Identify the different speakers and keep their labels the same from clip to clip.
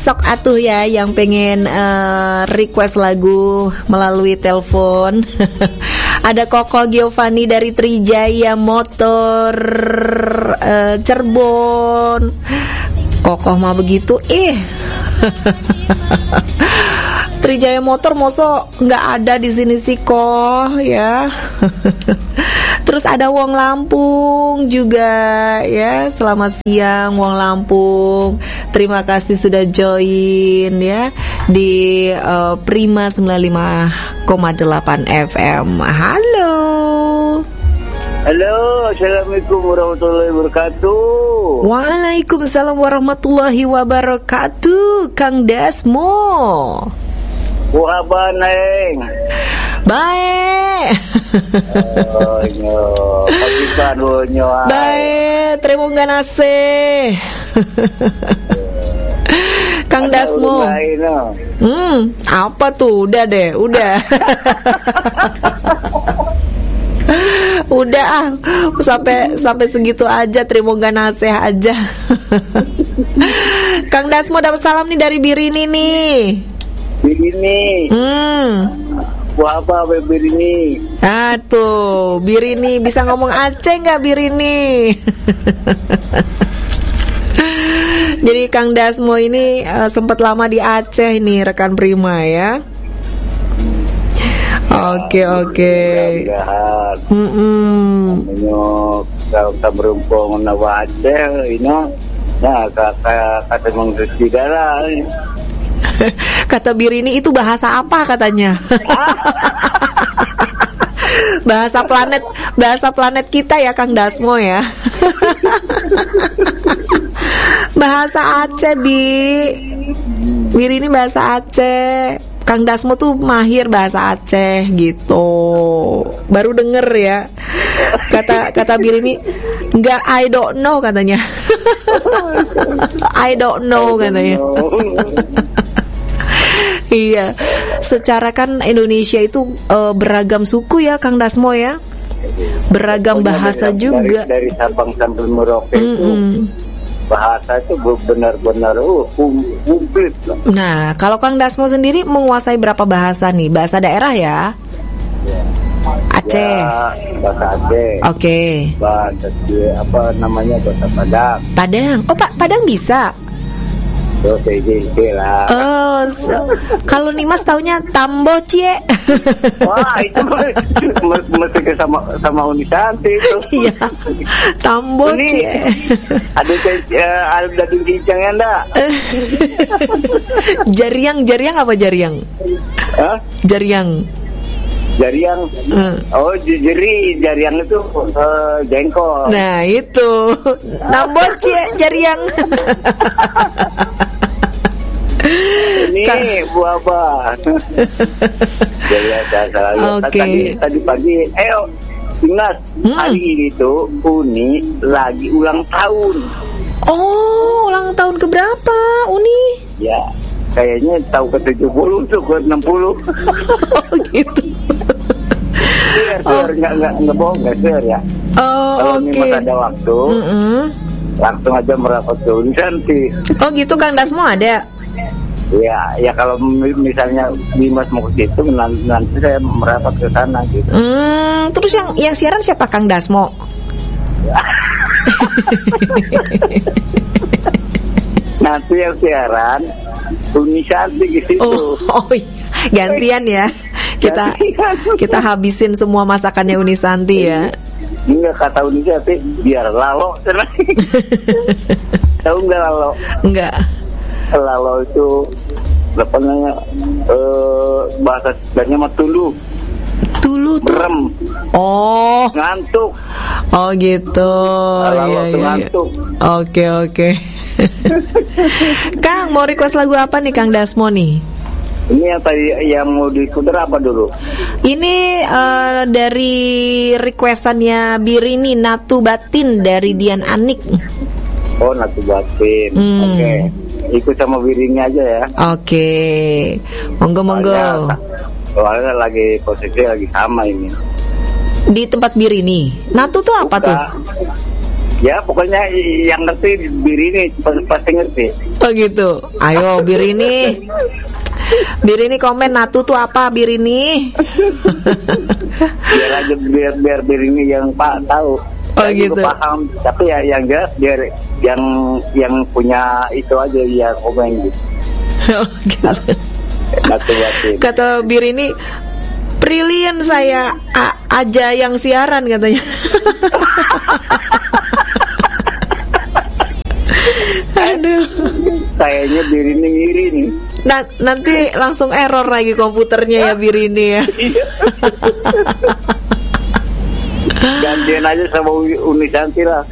Speaker 1: sok atuh ya yang pengen request lagu melalui telepon. Ada Koko Giovanni dari Trijaya Motor Cirebon. Kokoh mah begitu Trijaya Motor moso nggak ada di sini sih kok ya. Terus ada Wong Lampung juga ya. Selamat siang Wong Lampung. Terima kasih sudah join ya di Prima 95,8 FM. Halo.
Speaker 2: Halo, assalamualaikum warahmatullahi wabarakatuh.
Speaker 1: Waalaikumsalam warahmatullahi wabarakatuh. Kang Dasmo.
Speaker 2: Wahaba neng.
Speaker 1: Baik.
Speaker 2: Pagikan donyo.
Speaker 1: Baik, terima kasih. Kang Dasmo. Apa tuh? Udah deh, udah. Udah sampai segitu aja, terima ganaseh aja. Kang Dasmo dapat salam nih dari Birini nih.
Speaker 2: Birini. Apa Birini?
Speaker 1: Tuh, Birini bisa ngomong Aceh nggak Birini? Jadi Kang Dasmo ini sempat lama di Aceh ini rekan Prima ya. Oke.
Speaker 2: Kita berumpung nawa Aceh ini. Nah, kata mengerti darah.
Speaker 1: Kata Birini itu bahasa apa katanya? bahasa planet kita ya Kang Dasmo ya. Bahasa Aceh Birini bahasa Aceh. Kang Dasmo tuh mahir bahasa Aceh gitu. Baru denger ya. Kata Birini enggak, I don't know katanya. I don't know katanya. Iya, secara kan Indonesia itu beragam suku ya Kang Dasmo ya. Beragam bahasa juga.
Speaker 2: Dari Sabang sampai Merauke itu bahasa itu benar-benar komplit.
Speaker 1: Nah, kalau Kang Dasmo sendiri menguasai berapa bahasa nih? Bahasa daerah ya? Aceh.
Speaker 2: Ya, bahasa Aceh.
Speaker 1: Oke.
Speaker 2: Bahasa apa namanya, bahasa Padang.
Speaker 1: Padang. Oh, Padang bisa.
Speaker 2: Terus lah.
Speaker 1: Kalau Nimas taunya Tambo Cie.
Speaker 2: Wah, itu mesti ke sama Unisanti itu.
Speaker 1: Iya. Tambo Cie.
Speaker 2: Ada daging cincang enggak?
Speaker 1: Jariang apa jariang?
Speaker 2: Hah?
Speaker 1: Jariang.
Speaker 2: Oh, jariang itu jengkol.
Speaker 1: Nah, itu. Tambo Cie jariang.
Speaker 2: Ini buah apa?
Speaker 1: Oke.
Speaker 2: Tadi pagi, Ingat hari itu Uni lagi ulang tahun.
Speaker 1: Oh, ulang tahun keberapa Uni?
Speaker 2: Ya, kayaknya tahun ke-70 tuh, ke-60.
Speaker 1: Oh gitu.
Speaker 2: Nggak bohong, nggak share ya.
Speaker 1: Oh, oke.
Speaker 2: Kalau ada waktu, langsung aja merapat ke Unisanti.
Speaker 1: Oh gitu, Kang Dasmo ada?
Speaker 2: Ya kalau misalnya Dimas mau ke situ, nanti saya merapat ke sana gitu.
Speaker 1: Terus yang siaran siapa, Kang Dasmo?
Speaker 2: Nanti yang siaran Unisanti di situ.
Speaker 1: Oh iya. Gantian ya. Kita habisin semua masakannya Unisanti ya.
Speaker 2: Enggak, kata Unisanti biar lalo. Tahu nggak lalo?
Speaker 1: Enggak.
Speaker 2: Lalo itu apa namanya, bahasa sebenarnya mah tulu
Speaker 1: tuh
Speaker 2: berem.
Speaker 1: Oh,
Speaker 2: ngantuk.
Speaker 1: Oh gitu.
Speaker 2: Lalo
Speaker 1: Iya.
Speaker 2: ngantuk.
Speaker 1: Oke. Kang, mau request lagu apa nih Kang Dasmo nih?
Speaker 2: Ini yang tadi yang mau diputar apa dulu?
Speaker 1: Ini dari requestannya Birini, Natu Batin dari Dian Anik.
Speaker 2: Oh, Natu Batin. Oke. Ikut sama Birini aja ya.
Speaker 1: Oke. Monggo.
Speaker 2: Soalnya lagi posisi lagi sama ini.
Speaker 1: Di tempat Birini. Natu tuh apa tuh?
Speaker 2: Ya pokoknya yang ngerti Birini pasti ngerti.
Speaker 1: Oh gitu. Ayo Birini. Birini komen Natu tuh apa Birini?
Speaker 2: Biar aja biar Birini yang Pak tahu.
Speaker 1: Oh gitu.
Speaker 2: Paham. Tapi ya yang jelas biar yang punya itu aja ya komen gitu.
Speaker 1: Oh gitu. Kata Birini, Brilliant saya aja yang siaran katanya. Aduh.
Speaker 2: Kayaknya Birini ngiri nih.
Speaker 1: Nanti langsung error lagi komputernya ya Birini ya.
Speaker 2: Gantian aja sama Uni Santi lah.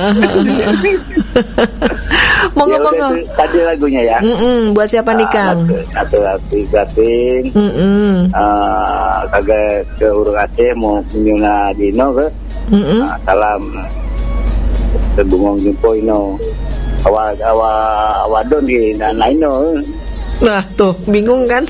Speaker 1: Monggo.
Speaker 2: Tadi lagunya ya.
Speaker 1: Buat siapa nih Kang?
Speaker 2: Satu lagi gating. Kagak ke urang Aceh mau punyuna dino ke. Salam. Sebungong jumpo ino. Awadon di Naino.
Speaker 1: Nah tuh bingung kan?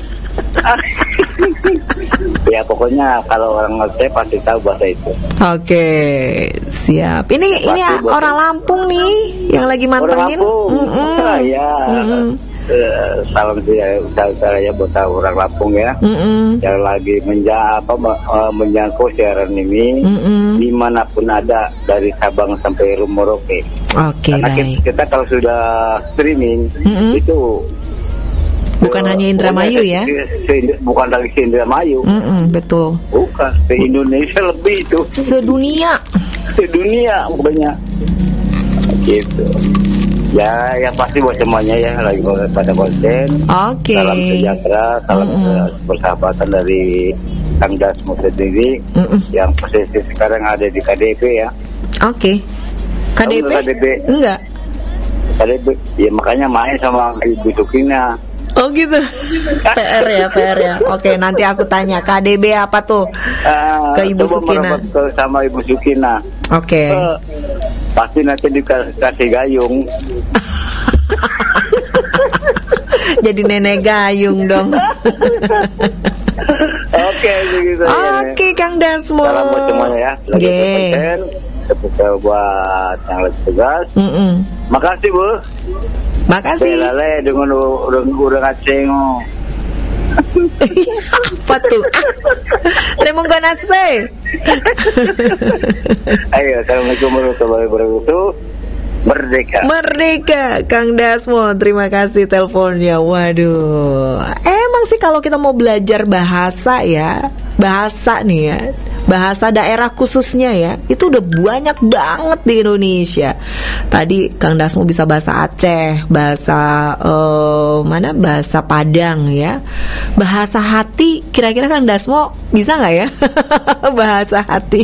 Speaker 2: Ya pokoknya kalau orang Aceh pasti tahu bahasa itu.
Speaker 1: Oke, siap. Ini orang Lampung nih yang lagi mantengin.
Speaker 2: Ya. Salam saya buat orang Lampung ya. Yang lagi menjangkau siaran ini dimanapun ada dari Sabang sampai Merauke.
Speaker 1: Oke, baik.
Speaker 2: Kita kalau sudah streaming itu
Speaker 1: bukan hanya Indramayu ya?
Speaker 2: Bukan lagi se Indramayu.
Speaker 1: Betul.
Speaker 2: Bukan, se Indonesia lebih itu.
Speaker 1: Sedunia
Speaker 2: banyak. Gitu. Ya, yang pasti buat semuanya ya lagi pada konten.
Speaker 1: Oke.
Speaker 2: Salam sejahtera, salam persahabatan dari Kang Dasmo sendiri yang posisi sekarang ada di KDP ya.
Speaker 1: Oke. KDP? Enggak.
Speaker 2: KDP. Ya makanya main sama Ibu Sukina.
Speaker 1: Oh gitu. PR ya. Oke, nanti aku tanya KDB apa tuh ke Ibu Sukina.
Speaker 2: Sama Ibu Sukina.
Speaker 1: Oke.
Speaker 2: Pasti nanti dikasih gayung.
Speaker 1: Jadi nenek gayung dong.
Speaker 2: Oke, begitu.
Speaker 1: Oke, Kang Dasmo.
Speaker 2: Salam buat semuanya ya. Lagi konten. Kita buat yang lagi tugas. Makasih Bu.
Speaker 1: Makasih.
Speaker 2: Lale dengan urang Aceh.
Speaker 1: Apa tuh? Terima kasih.
Speaker 2: Ayo, assalamualaikum warahmatullahi wabarakatuh. Merdeka
Speaker 1: Kang Dasmo, terima kasih teleponnya. Waduh, emang sih kalau kita mau belajar bahasa ya, bahasa nih ya, bahasa daerah khususnya ya, itu udah banyak banget di Indonesia. Tadi Kang Dasmo bisa bahasa Aceh, bahasa bahasa Padang ya, bahasa hati. Kira-kira Kang Dasmo bisa nggak ya? Bahasa hati.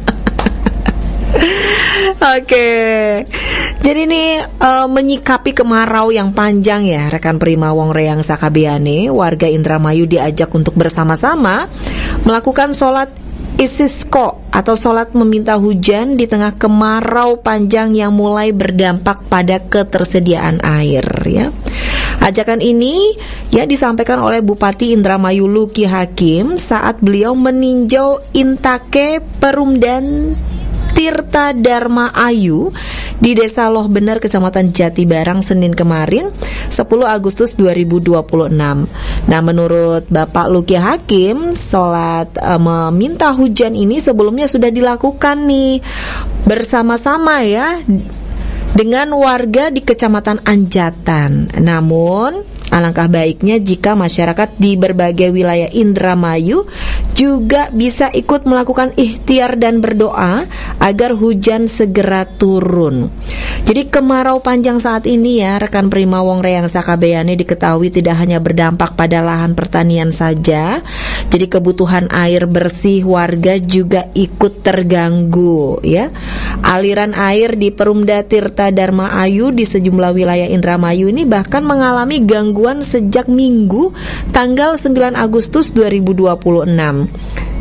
Speaker 1: Oke. Jadi ini menyikapi kemarau yang panjang ya, rekan Prima Wong Reyang Sakabeane, warga Indramayu diajak untuk bersama-sama melakukan sholat istisqa atau sholat meminta hujan di tengah kemarau panjang yang mulai berdampak pada ketersediaan air ya. Ajakan ini ya disampaikan oleh Bupati Indramayu Luki Hakim saat beliau meninjau Intake Perumdan Tirta Dharma Ayu di Desa Loh Bener, Kecamatan Jatibarang, Senin kemarin 10 Agustus 2026. Nah, menurut Bapak Luki Hakim, sholat meminta hujan ini sebelumnya sudah dilakukan nih bersama-sama ya dengan warga di Kecamatan Anjatan. Namun alangkah baiknya jika masyarakat di berbagai wilayah Indramayu juga bisa ikut melakukan ikhtiar dan berdoa agar hujan segera turun. Jadi kemarau panjang saat ini ya, rekan Prima Wong Reyang Sakabeane, diketahui tidak hanya berdampak pada lahan pertanian saja. Jadi kebutuhan air bersih warga juga ikut terganggu ya. Aliran air di Perumda Tirta Dharma Ayu di sejumlah wilayah Indramayu ini bahkan mengalami gangguan sejak Minggu tanggal 9 Agustus 2026.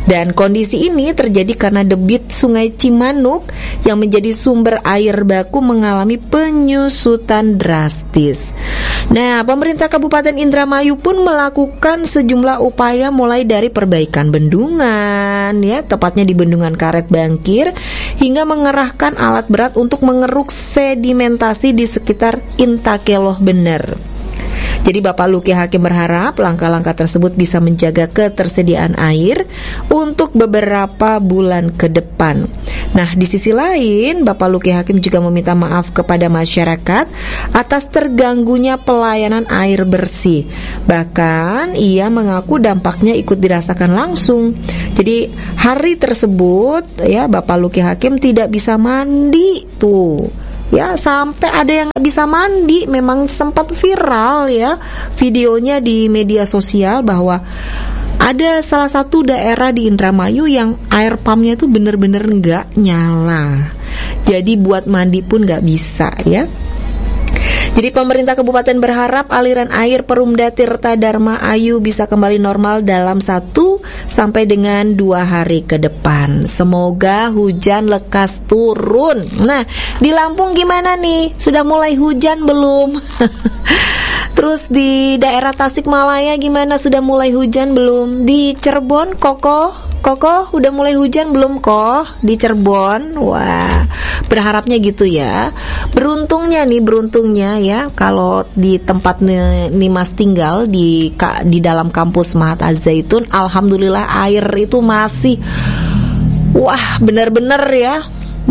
Speaker 1: Dan kondisi ini terjadi karena debit Sungai Cimanuk yang menjadi sumber air baku mengalami penyusutan drastis. Nah, pemerintah Kabupaten Indramayu pun melakukan sejumlah upaya mulai dari perbaikan bendungan, ya, tepatnya di Bendungan Karet Bangkir, hingga mengerahkan alat berat untuk mengeruk sedimentasi di sekitar Intakeloh Bener. Jadi Bapak Luki Hakim berharap langkah-langkah tersebut bisa menjaga ketersediaan air untuk beberapa bulan ke depan. Nah, di sisi lain, Bapak Luki Hakim juga meminta maaf kepada masyarakat atas terganggunya pelayanan air bersih. Bahkan ia mengaku dampaknya ikut dirasakan langsung. Jadi hari tersebut, ya, Bapak Luki Hakim tidak bisa mandi tuh. Ya, sampai ada yang gak bisa mandi. Memang sempat viral, ya, videonya di media sosial bahwa ada salah satu daerah di Indramayu yang air pumpnya itu bener-bener gak nyala. Jadi buat mandi pun gak bisa, ya. Jadi pemerintah kabupaten berharap aliran air Perumda Tirta Dharma Ayu bisa kembali normal dalam 1 sampai dengan 2 hari ke depan. Semoga hujan lekas turun. Nah, di Lampung gimana nih? Sudah mulai hujan belum? Terus di daerah Tasikmalaya gimana? Sudah mulai hujan belum? Di Cirebon, Koko udah mulai hujan belum kok di Cirebon? Wah, berharapnya gitu ya. Beruntungnya ya, kalau di tempat Nimas tinggal di dalam kampus Mahat Az-Zaitun, alhamdulillah air itu masih, wah, benar-benar ya,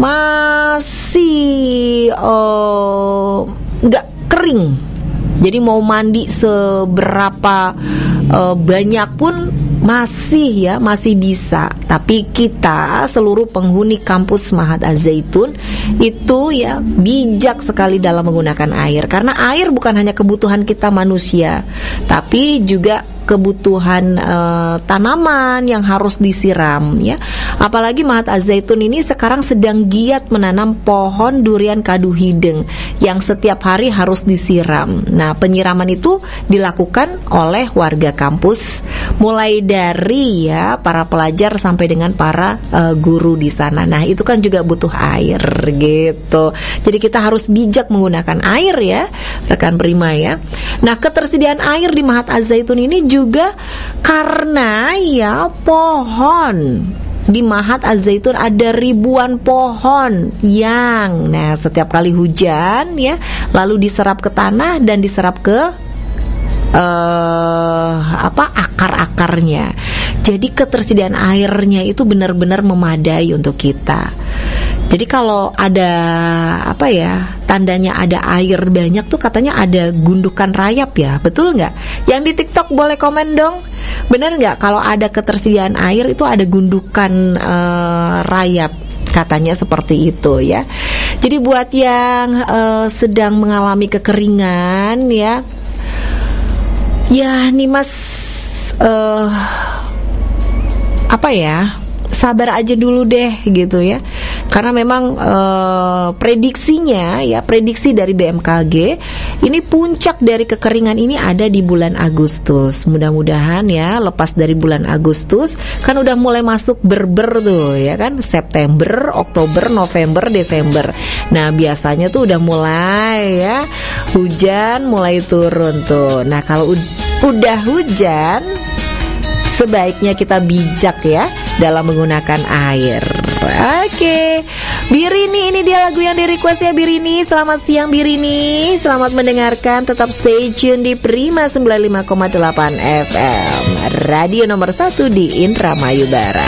Speaker 1: masih nggak kering. Jadi mau mandi seberapa banyak pun masih bisa. Tapi kita seluruh penghuni kampus Mahat Az-Zaitun itu ya bijak sekali dalam menggunakan air. Karena air bukan hanya kebutuhan kita manusia, tapi juga kebutuhan tanaman yang harus disiram, ya. Apalagi Mahat Az-Zaitun ini sekarang sedang giat menanam pohon durian kadu hideng yang setiap hari harus disiram. Nah, penyiraman itu dilakukan oleh warga kampus, mulai dari ya para pelajar sampai dengan para guru di sana. Nah, itu kan juga butuh air gitu. Jadi kita harus bijak menggunakan air ya, rekan Prima ya. Nah, ketersediaan air di Mahat Az-Zaitun ini juga karena ya pohon. Di Mahat Az-Zaitun ada ribuan pohon yang setiap kali hujan ya lalu diserap ke tanah dan diserap ke akar-akarnya. Jadi ketersediaan airnya itu benar-benar memadai untuk kita. Jadi kalau ada tandanya ada air banyak tuh katanya ada gundukan rayap ya, betul nggak? Yang di TikTok boleh komen dong. Benar nggak kalau ada ketersediaan air itu ada gundukan rayap? Katanya seperti itu ya. Jadi buat yang sedang mengalami kekeringan ya nih Mas sabar aja dulu deh gitu ya. Karena memang prediksi dari BMKG ini puncak dari kekeringan ini ada di bulan Agustus. Mudah-mudahan ya lepas dari bulan Agustus kan udah mulai masuk berber tuh ya kan, September, Oktober, November, Desember. Nah, biasanya tuh udah mulai ya hujan mulai turun tuh. Nah, kalau udah hujan sebaiknya kita bijak ya dalam menggunakan air. Oke, Birini, ini dia lagu yang di request ya Birini. Selamat siang Birini, selamat mendengarkan. Tetap stay tune di Prima 95,8 FM, radio nomor 1 di Indramayu Barat.